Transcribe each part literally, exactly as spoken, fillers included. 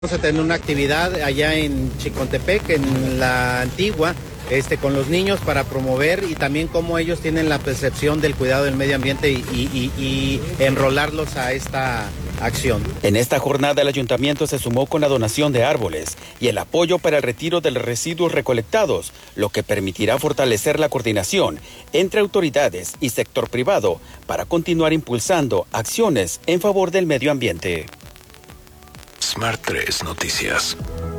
Vamos a tener una actividad allá en Chicontepec, en la antigua, este, con los niños para promover y también cómo ellos tienen la percepción del cuidado del medio ambiente y, y, y, y enrolarlos a esta acción. En esta jornada el ayuntamiento se sumó con la donación de árboles y el apoyo para el retiro de los residuos recolectados, lo que permitirá fortalecer la coordinación entre autoridades y sector privado para continuar impulsando acciones en favor del medio ambiente. Smart tres Noticias.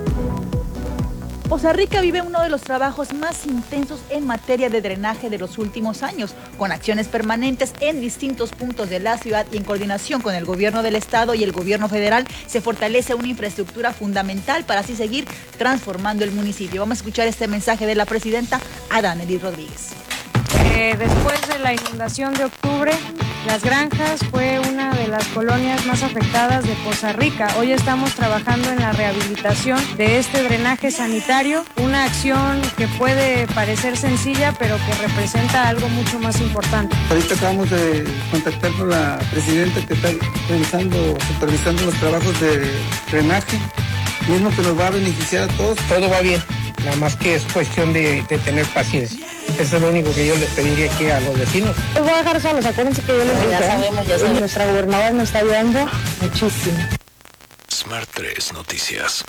Poza Rica vive uno de los trabajos más intensos en materia de drenaje de los últimos años, con acciones permanentes en distintos puntos de la ciudad y en coordinación con el gobierno del estado y el gobierno federal, se fortalece una infraestructura fundamental para así seguir transformando el municipio. Vamos a escuchar este mensaje de la presidenta Adanelis Rodríguez. Eh, después de la inundación de octubre, Las Granjas fue una de las colonias más afectadas de Poza Rica. Hoy estamos trabajando en la rehabilitación de este drenaje sanitario, una acción que puede parecer sencilla, pero que representa algo mucho más importante. Ahorita acabamos de contactar con la presidenta que está realizando, supervisando los trabajos de drenaje, mismo que nos va a beneficiar a todos. Todo va bien, nada más que es cuestión de, de tener paciencia. Eso es lo único que yo les pediría aquí a los vecinos. Los voy a dejar solos, acuérdense que yo les digo. Ya sabemos, ya sabemos. Nuestra gobernadora nos está ayudando muchísimo. Smart tres Noticias.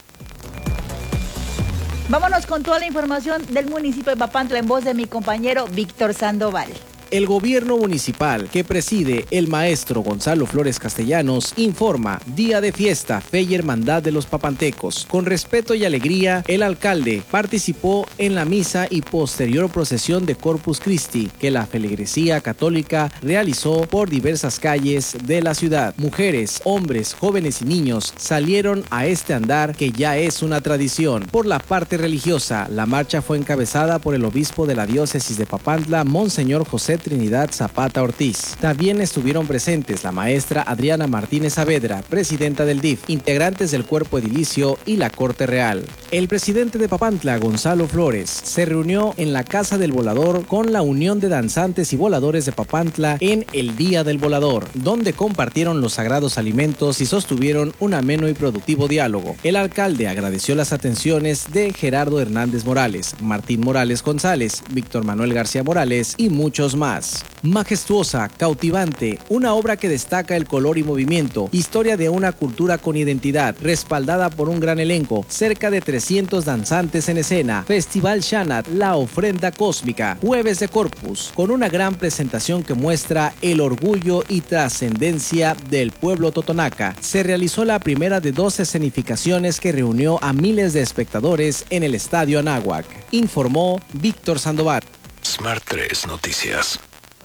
Vámonos con toda la información del municipio de Papantla en voz de mi compañero Víctor Sandoval. El gobierno municipal que preside el maestro Gonzalo Flores Castellanos informa: día de fiesta, fe y hermandad de los papantecos. Con respeto y alegría, el alcalde participó en la misa y posterior procesión de Corpus Christi que la feligresía católica realizó por diversas calles de la ciudad. Mujeres, hombres, jóvenes y niños salieron a este andar que ya es una tradición. Por la parte religiosa, la marcha fue encabezada por el obispo de la diócesis de Papantla, Monseñor José Trinidad Zapata Ortiz. También estuvieron presentes la maestra Adriana Martínez Saavedra, presidenta del D I F, integrantes del cuerpo edilicio y la Corte Real. El presidente de Papantla, Gonzalo Flores, se reunió en la Casa del Volador con la Unión de Danzantes y Voladores de Papantla en el Día del Volador, donde compartieron los sagrados alimentos y sostuvieron un ameno y productivo diálogo. El alcalde agradeció las atenciones de Gerardo Hernández Morales, Martín Morales González, Víctor Manuel García Morales y muchos más. Majestuosa, cautivante, una obra que destaca el color y movimiento, historia de una cultura con identidad, respaldada por un gran elenco, cerca de trescientos danzantes en escena, Festival Shanat, la ofrenda cósmica, Jueves de Corpus, con una gran presentación que muestra el orgullo y trascendencia del pueblo totonaca. Se realizó la primera de dos escenificaciones que reunió a miles de espectadores en el Estadio Anáhuac, informó Víctor Sandoval. Smart tres Noticias.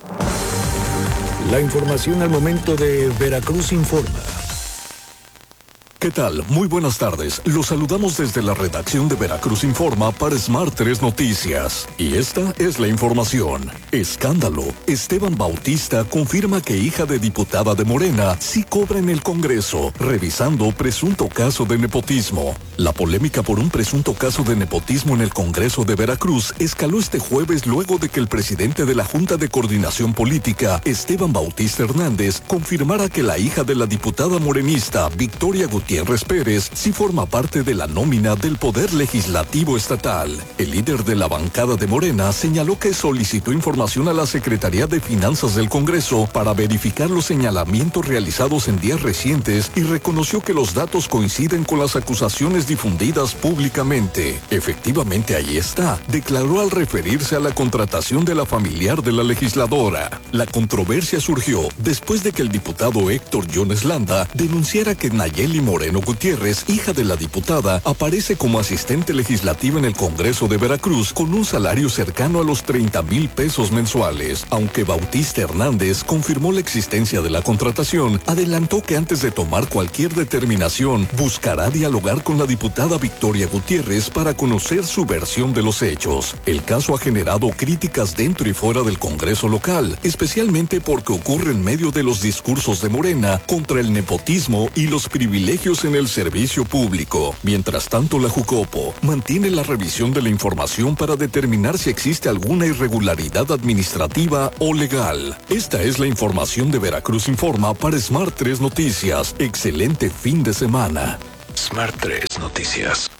La información al momento de Veracruz Informa. ¿Qué tal? Muy buenas tardes. Los saludamos desde la redacción de Veracruz Informa para Smart tres Noticias. Y esta es la información. Escándalo. Esteban Bautista confirma que hija de diputada de Morena sí cobra en el Congreso, revisando presunto caso de nepotismo. La polémica por un presunto caso de nepotismo en el Congreso de Veracruz escaló este jueves luego de que el presidente de la Junta de Coordinación Política, Esteban Bautista Hernández, confirmara que la hija de la diputada morenista, Victoria Gutiérrez Gutiérrez Pérez sí forma parte de la nómina del Poder Legislativo Estatal. El líder de la bancada de Morena señaló que solicitó información a la Secretaría de Finanzas del Congreso para verificar los señalamientos realizados en días recientes y reconoció que los datos coinciden con las acusaciones difundidas públicamente. Efectivamente, ahí está, declaró al referirse a la contratación de la familiar de la legisladora. La controversia surgió después de que el diputado Héctor Jones Landa denunciara que Nayeli Moreno Moreno Gutiérrez, hija de la diputada, aparece como asistente legislativa en el Congreso de Veracruz con un salario cercano a los treinta mil pesos mensuales. Aunque Bautista Hernández confirmó la existencia de la contratación, adelantó que antes de tomar cualquier determinación, buscará dialogar con la diputada Victoria Gutiérrez para conocer su versión de los hechos. El caso ha generado críticas dentro y fuera del Congreso local, especialmente porque ocurre en medio de los discursos de Morena contra el nepotismo y los privilegios en el servicio público. Mientras tanto, la Jucopo mantiene la revisión de la información para determinar si existe alguna irregularidad administrativa o legal. Esta es la información de Veracruz Informa para Smart tres Noticias. Excelente fin de semana. Smart tres Noticias.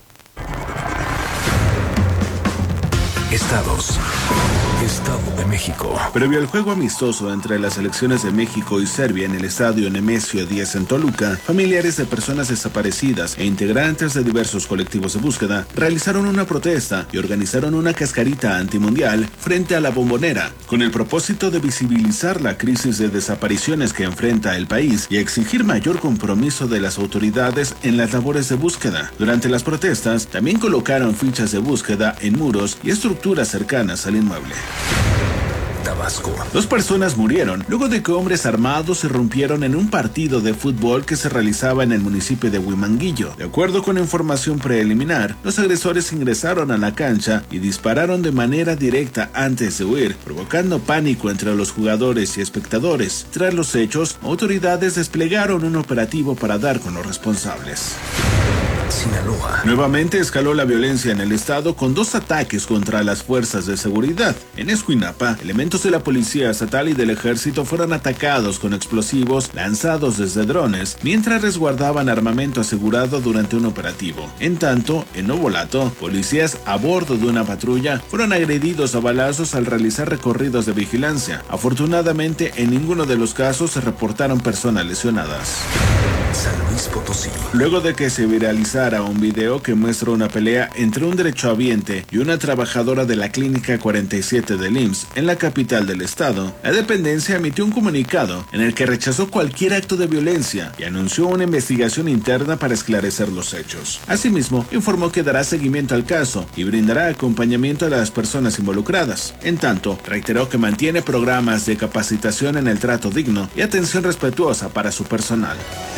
Estados. Estado de México. Previo al juego amistoso entre las selecciones de México y Serbia en el estadio Nemesio diez en Toluca, familiares de personas desaparecidas e integrantes de diversos colectivos de búsqueda realizaron una protesta y organizaron una cascarita antimundial frente a la Bombonera, con el propósito de visibilizar la crisis de desapariciones que enfrenta el país y exigir mayor compromiso de las autoridades en las labores de búsqueda. Durante las protestas, también colocaron fichas de búsqueda en muros y estructuras cercanas al inmueble. Tabasco. Dos personas murieron luego de que hombres armados irrumpieron en un partido de fútbol que se realizaba en el municipio de Huimanguillo. De acuerdo con información preliminar, los agresores ingresaron a la cancha y dispararon de manera directa antes de huir, provocando pánico entre los jugadores y espectadores. Tras los hechos, autoridades desplegaron un operativo para dar con los responsables. Sinaloa. Nuevamente escaló la violencia en el estado con dos ataques contra las fuerzas de seguridad. En Escuinapa, elementos de la policía estatal y del ejército fueron atacados con explosivos lanzados desde drones, mientras resguardaban armamento asegurado durante un operativo. En tanto, en Nobolato, policías a bordo de una patrulla fueron agredidos a balazos al realizar recorridos de vigilancia. Afortunadamente, en ninguno de los casos se reportaron personas lesionadas. San Luis Potosí. Luego de que se viralizara un video que muestra una pelea entre un derechohabiente y una trabajadora de la Clínica cuarenta y siete del I M S S en la capital del estado, la dependencia emitió un comunicado en el que rechazó cualquier acto de violencia y anunció una investigación interna para esclarecer los hechos. Asimismo, informó que dará seguimiento al caso y brindará acompañamiento a las personas involucradas. En tanto, reiteró que mantiene programas de capacitación en el trato digno y atención respetuosa para su personal.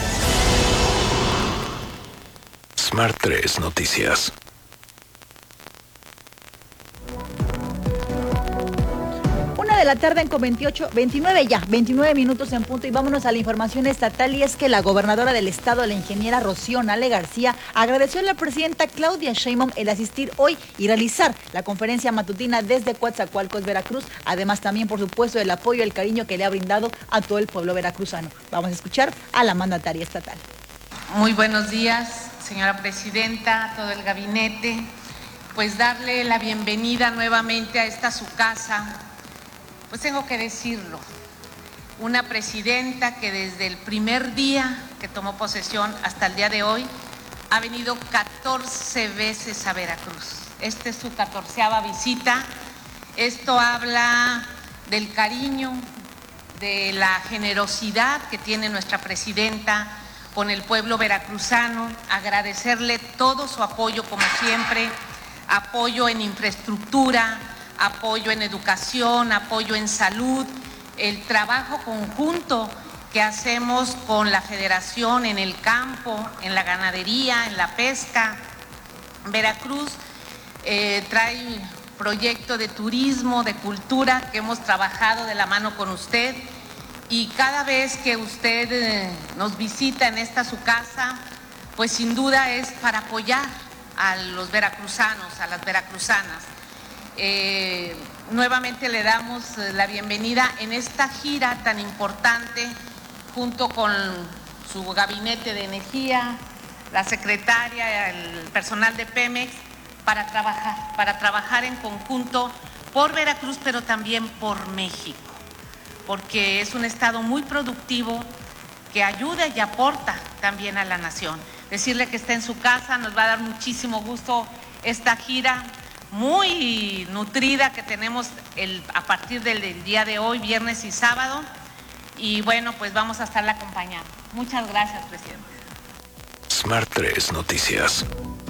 Smart tres Noticias. Una de la tarde con veintiocho, veintinueve ya, veintinueve minutos en punto y vámonos a la información estatal y es que la gobernadora del estado, la ingeniera Rocío Nale García, agradeció a la presidenta Claudia Sheinbaum el asistir hoy y realizar la conferencia matutina desde Coatzacoalcos, Veracruz, además también por supuesto el apoyo y el cariño que le ha brindado a todo el pueblo veracruzano. Vamos a escuchar a la mandataria estatal. Muy buenos días, señora presidenta, todo el gabinete, pues darle la bienvenida nuevamente a esta su casa, pues tengo que decirlo, una presidenta que desde el primer día que tomó posesión hasta el día de hoy ha venido catorce veces a Veracruz. Esta es su catorceava visita. Esto habla del cariño, de la generosidad que tiene nuestra presidenta con el pueblo veracruzano, agradecerle todo su apoyo como siempre, apoyo en infraestructura, apoyo en educación, apoyo en salud, el trabajo conjunto que hacemos con la federación en el campo, en la ganadería, en la pesca. Veracruz eh, trae proyecto de turismo, de cultura que hemos trabajado de la mano con usted. Y cada vez que usted eh, nos visita en esta su casa, pues sin duda es para apoyar a los veracruzanos, a las veracruzanas. Eh, nuevamente le damos la bienvenida en esta gira tan importante, junto con su gabinete de energía, la secretaria, el personal de Pemex, para trabajar, para trabajar en conjunto por Veracruz, pero también por México, porque es un estado muy productivo que ayuda y aporta también a la nación. Decirle que está en su casa, nos va a dar muchísimo gusto esta gira muy nutrida que tenemos el, a partir del, del día de hoy, viernes y sábado, y bueno, pues vamos a estarla acompañando. Muchas gracias, presidente. Smart tres Noticias.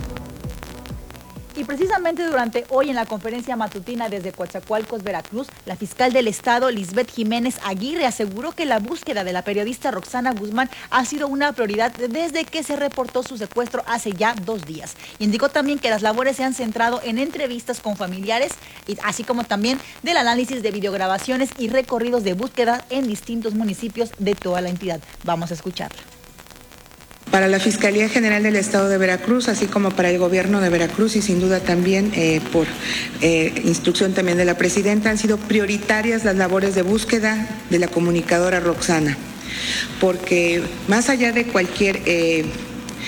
Y precisamente durante hoy en la conferencia matutina desde Coatzacoalcos, Veracruz, la fiscal del estado, Lisbeth Jiménez Aguirre, aseguró que la búsqueda de la periodista Roxana Guzmán ha sido una prioridad desde que se reportó su secuestro hace ya dos días. Indicó también que las labores se han centrado en entrevistas con familiares, así como también del análisis de videograbaciones y recorridos de búsqueda en distintos municipios de toda la entidad. Vamos a escucharla. Para la Fiscalía General del Estado de Veracruz, así como para el Gobierno de Veracruz y sin duda también eh, por eh, instrucción también de la Presidenta, han sido prioritarias las labores de búsqueda de la comunicadora Roxana, porque más allá de cualquier eh,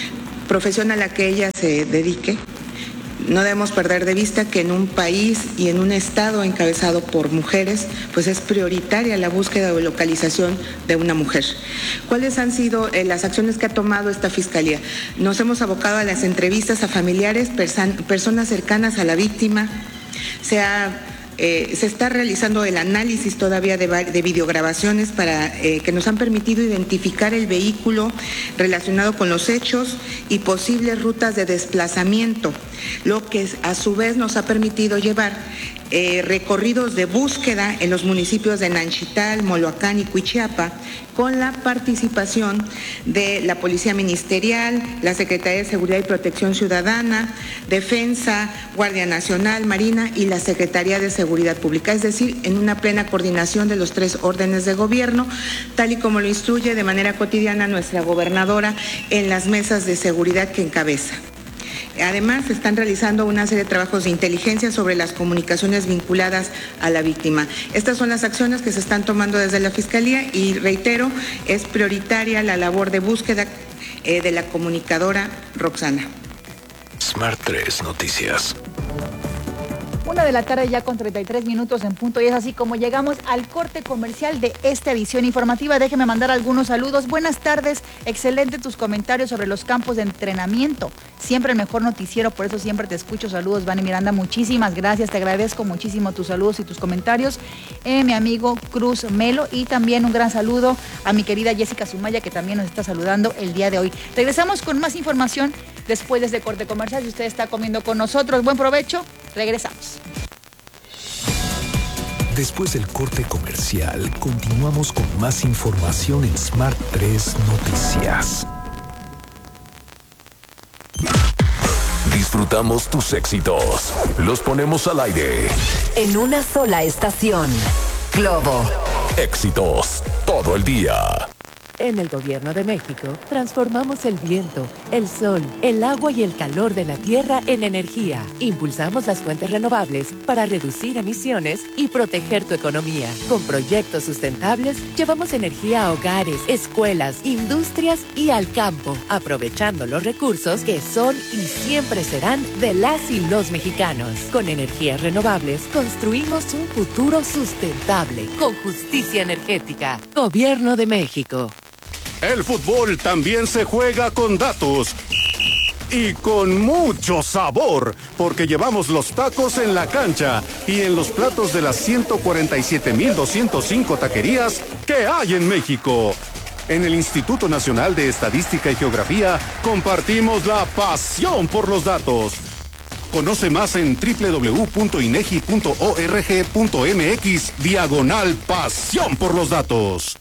profesión a la que ella se dedique, no debemos perder de vista que en un país y en un estado encabezado por mujeres, pues es prioritaria la búsqueda o localización de una mujer. ¿Cuáles han sido eh, las acciones que ha tomado esta Fiscalía? Nos hemos abocado a las entrevistas a familiares, persan, personas cercanas a la víctima. Se ha Eh, se está realizando el análisis todavía de, de videograbaciones para eh, que nos han permitido identificar el vehículo relacionado con los hechos y posibles rutas de desplazamiento, lo que a su vez nos ha permitido llevar eh, recorridos de búsqueda en los municipios de Nanchital, Moloacán y Cuichiapa, con la participación de la Policía Ministerial, la Secretaría de Seguridad y Protección Ciudadana, Defensa, Guardia Nacional, Marina y la Secretaría de Seguridad Pública, es decir, en una plena coordinación de los tres órdenes de gobierno, tal y como lo instruye de manera cotidiana nuestra gobernadora en las mesas de seguridad que encabeza. Además, se están realizando una serie de trabajos de inteligencia sobre las comunicaciones vinculadas a la víctima. Estas son las acciones que se están tomando desde la Fiscalía y, reitero, es prioritaria la labor de búsqueda eh, de la comunicadora Roxana. Smart tres Noticias. Una de la tarde ya con treinta y tres minutos en punto y es así como llegamos al corte comercial de esta edición informativa. Déjeme mandar algunos saludos. Buenas tardes, excelente tus comentarios sobre los campos de entrenamiento. Siempre el mejor noticiero, por eso siempre te escucho. Saludos, Vani Miranda, muchísimas gracias. Te agradezco muchísimo tus saludos y tus comentarios. Eh, mi amigo Cruz Melo y también un gran saludo a mi querida Jessica Sumaya que también nos está saludando el día de hoy. Regresamos con más información después de este corte comercial. Si usted está comiendo con nosotros, buen provecho. Regresamos. Después del corte comercial, continuamos con más información en Smart tres Noticias. Disfrutamos tus éxitos. Los ponemos al aire. En una sola estación. Globo. Éxitos todo el día. En el Gobierno de México, transformamos el viento, el sol, el agua y el calor de la tierra en energía. Impulsamos las fuentes renovables para reducir emisiones y proteger tu economía. Con proyectos sustentables, llevamos energía a hogares, escuelas, industrias y al campo, aprovechando los recursos que son y siempre serán de las y los mexicanos. Con energías renovables, construimos un futuro sustentable, con justicia energética. Gobierno de México. El fútbol también se juega con datos y con mucho sabor, porque llevamos los tacos en la cancha y en los platos de las ciento cuarenta y siete mil doscientas cinco taquerías que hay en México. En el Instituto Nacional de Estadística y Geografía compartimos la pasión por los datos. Conoce más en doble u doble u doble u punto inegi punto org punto mx diagonal pasión por los datos.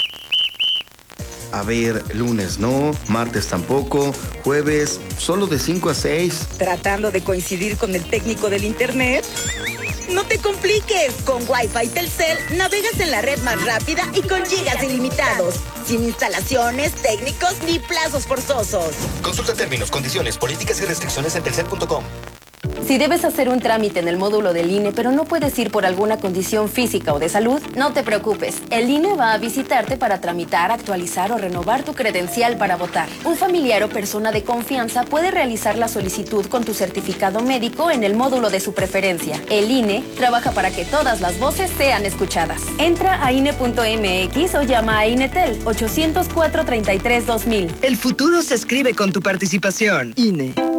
A ver, lunes no, martes tampoco, jueves solo de cinco a seis. ¿Tratando de coincidir con el técnico del internet? No te compliques, con Wi-Fi Telcel navegas en la red más rápida y con gigas ilimitados, sin instalaciones, técnicos ni plazos forzosos. Consulta términos, condiciones, políticas y restricciones en telcel punto com. Si debes hacer un trámite en el módulo del I N E, pero no puedes ir por alguna condición física o de salud, no te preocupes. El I N E va a visitarte para tramitar, actualizar o renovar tu credencial para votar. Un familiar o persona de confianza puede realizar la solicitud con tu certificado médico en el módulo de su preferencia. El I N E trabaja para que todas las voces sean escuchadas. Entra a I N E punto M X o llama a INETEL ochocientos cuatro treinta y tres dos mil. El futuro se escribe con tu participación. I N E.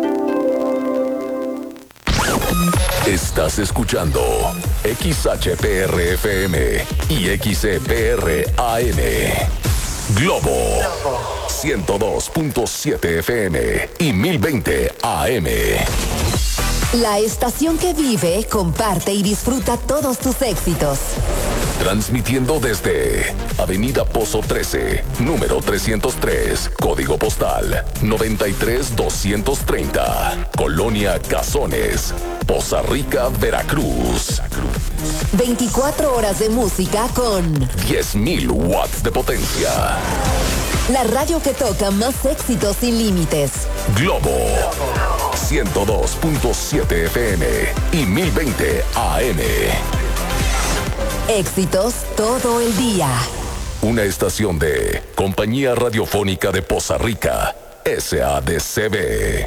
Estás escuchando X H P R F M y X E P R A M. Globo ciento dos punto siete F M y mil veinte A M. La estación que vive, comparte y disfruta todos tus éxitos. Transmitiendo desde Avenida Pozo trece, número trescientos tres, código postal noventa y tres doscientos treinta, Colonia Cazones, Poza Rica, Veracruz. veinticuatro horas de música con diez mil watts de potencia. La radio que toca más éxitos sin límites. Globo ciento dos punto siete F M y mil veinte A M. Éxitos todo el día. Una estación de Compañía Radiofónica de Poza Rica S A D C B.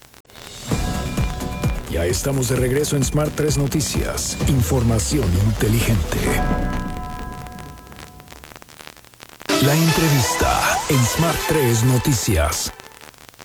Ya estamos de regreso en Smart tres Noticias. Información inteligente. La entrevista en Smart tres Noticias.